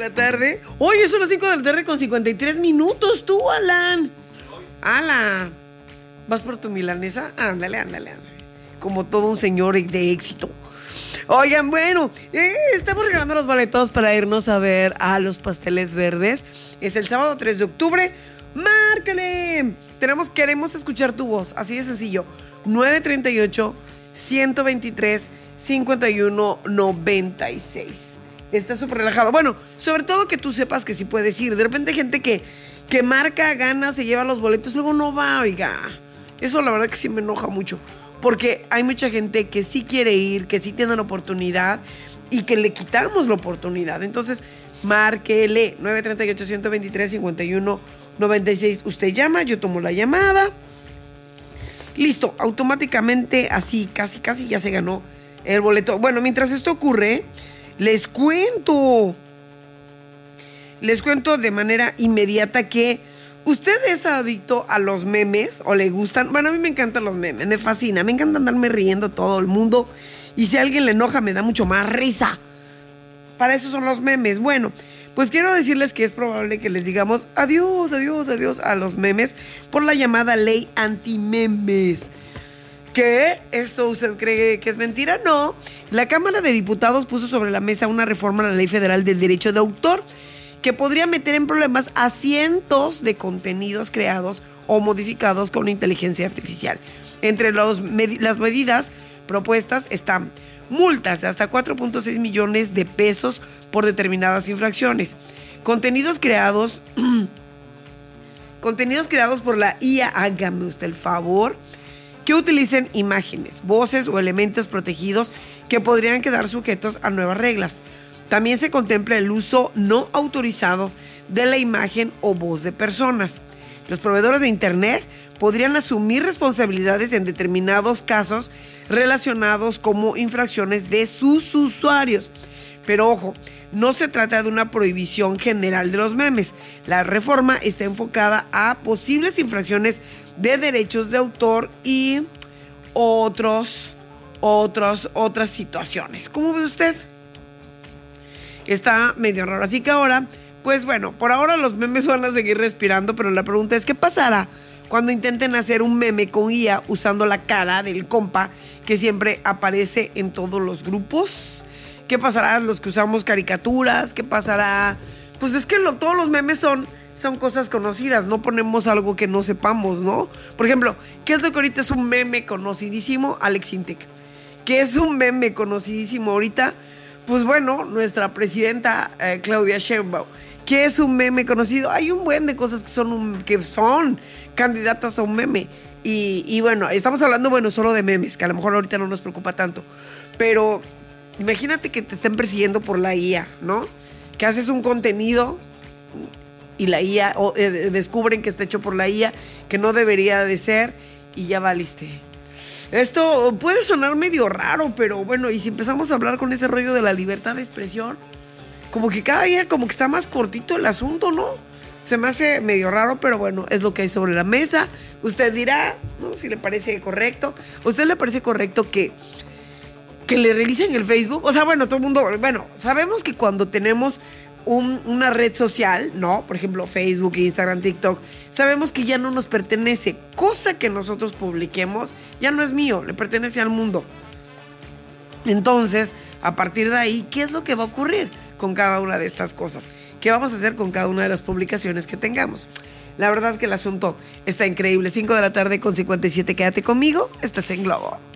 la tarde. Oye, son las 5 de la tarde con 53 minutos. Tú, Alan. Ala. ¿Vas por tu milanesa? Ándale. Como todo un señor de éxito. Oigan, bueno, estamos regalando los boletos para irnos a ver a los Pasteles Verdes. Es el sábado 3 de octubre. ¡Márcale! Queremos escuchar tu voz, así de sencillo. 938-123-5196. Está súper relajado. Bueno, sobre todo que tú sepas que sí puedes ir. De repente hay gente que marca, gana, se lleva los boletos, luego no va, oiga. Eso la verdad que sí me enoja mucho. Porque hay mucha gente que sí quiere ir, que sí tiene la oportunidad y que le quitamos la oportunidad. Entonces, márquele 938-123-5196. Usted llama, yo tomo la llamada. Listo, automáticamente así, casi ya se ganó el boleto. Bueno, mientras esto ocurre, les cuento de manera inmediata que ¿usted es adicto a los memes o le gustan? Bueno, a mí me encantan los memes, me fascina, me encanta andarme riendo todo el mundo y si a alguien le enoja me da mucho más risa. Para eso son los memes. Bueno, pues quiero decirles que es probable que les digamos adiós a los memes por la llamada ley antimemes. ¿Qué? ¿Esto usted cree que es mentira? No. La Cámara de Diputados puso sobre la mesa una reforma a la Ley Federal del Derecho de Autor que podría meter en problemas a cientos de contenidos creados o modificados con inteligencia artificial. Entre las medidas propuestas están multas de hasta 4.6 millones de pesos por determinadas infracciones, contenidos creados por la IA, hágame usted el favor, que utilicen imágenes, voces o elementos protegidos que podrían quedar sujetos a nuevas reglas. También se contempla el uso no autorizado de la imagen o voz de personas. Los proveedores de Internet podrían asumir responsabilidades en determinados casos relacionados como infracciones de sus usuarios. Pero ojo, no se trata de una prohibición general de los memes. La reforma está enfocada a posibles infracciones de derechos de autor y otras situaciones. ¿Cómo ve usted? Está medio raro. Así que ahora, pues bueno, por ahora los memes van a seguir respirando, pero la pregunta es, ¿qué pasará cuando intenten hacer un meme con IA usando la cara del compa que siempre aparece en todos los grupos? ¿Qué pasará los que usamos caricaturas? ¿Qué pasará? Pues es que todos los memes son cosas conocidas, no ponemos algo que no sepamos, ¿no? Por ejemplo, ¿qué es lo que ahorita es un meme conocidísimo? Alex Intec. ¿Qué es un meme conocidísimo ahorita? Pues bueno, nuestra presidenta Claudia Sheinbaum. ¿Qué es un meme conocido? Hay un buen de cosas que son candidatas a un meme. Y bueno, estamos hablando, solo de memes, que a lo mejor ahorita no nos preocupa tanto. Pero imagínate que te estén persiguiendo por la IA, ¿no? Que haces un contenido y la IA, descubren que está hecho por la IA, que no debería de ser, y ya valiste. Esto puede sonar medio raro, pero bueno, y si empezamos a hablar con ese rollo de la libertad de expresión, como que cada día como que está más cortito el asunto, ¿no? Se me hace medio raro, pero bueno, es lo que hay sobre la mesa. Usted dirá, ¿no? Si le parece correcto. ¿A usted le parece correcto que le revisen el Facebook? O sea, bueno, todo el mundo, sabemos que cuando tenemos una red social, ¿no? Por ejemplo, Facebook, Instagram, TikTok, sabemos que ya no nos pertenece. Cosa que nosotros publiquemos ya no es mío, le pertenece al mundo. Entonces, a partir de ahí, ¿qué es lo que va a ocurrir con cada una de estas cosas? ¿Qué vamos a hacer con cada una de las publicaciones que tengamos? La verdad que el asunto está increíble. 5 de la tarde con 57, quédate conmigo, estás en Globo.